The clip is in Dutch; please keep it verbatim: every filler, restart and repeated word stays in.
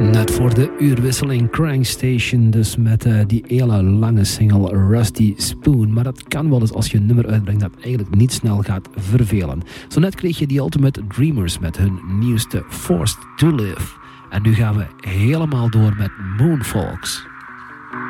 Net voor de uurwisseling Crankstation, dus met uh, die hele lange single Rusty Spoon. Maar dat kan wel eens als je een nummer uitbrengt dat eigenlijk niet snel gaat vervelen. Zo net kreeg je The Ultimate Dreamers met hun nieuwste Forced to Live. En nu gaan we helemaal door met Moonfolks.